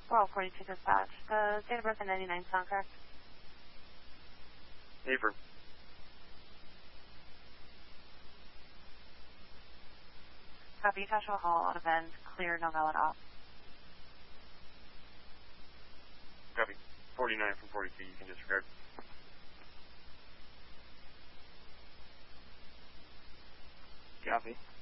Roll 42 dispatch. The date of birth and 99 sound correct? Affirm. Copy. Joshua Hall, out of end. Clear, no valid off. Copy. 49 from 42, you can disregard. Copy.